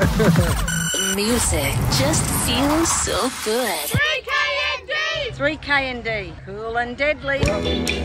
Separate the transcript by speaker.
Speaker 1: Music just feels so good.
Speaker 2: 3KND! 3KND, cool and deadly.